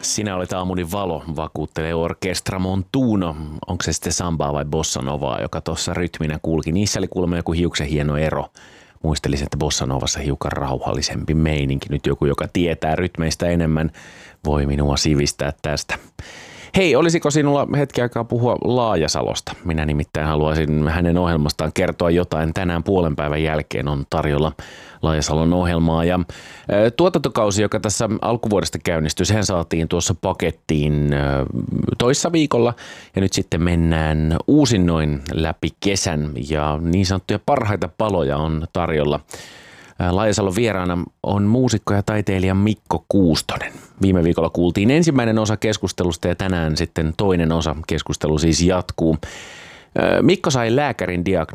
Sinä olet aamuni valo, vakuuttelee Orkestra Montuno. Onko se sitten sambaa vai bossa novaa, joka tuossa rytminä kulki? Niissä oli kuulemma joku hiuksen hieno ero. Muistelisin, että bossa novassa hiukan rauhallisempi meininki. Nyt joku, joka tietää rytmeistä enemmän, voi minua sivistää tästä. Hei, olisiko sinulla hetki aikaa puhua Laajasalosta? Minä nimittäin haluaisin hänen ohjelmastaan kertoa jotain. Tänään puolen päivän jälkeen on tarjolla Laajasalon ohjelmaa ja tuotantokausi, joka tässä alkuvuodesta käynnistyi, sehän saatiin tuossa pakettiin toissa viikolla ja nyt sitten mennään uusinnoin läpi kesän ja niin sanottuja parhaita paloja on tarjolla. Laajasalon vieraana on muusikko ja taiteilija Mikko Kuustonen. Viime viikolla kuultiin ensimmäinen osa keskustelusta ja tänään sitten toinen osa. Keskustelu siis jatkuu. Mikko sai lääkärin